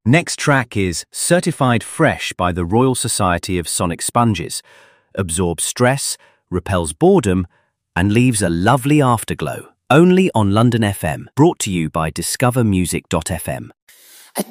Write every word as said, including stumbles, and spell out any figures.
Next track is Certified Fresh by the Royal Society of Sonic Sponges. Absorbs stress, repels boredom, and leaves a lovely afterglow. Only on London F M. Brought to you by discover music dot f m.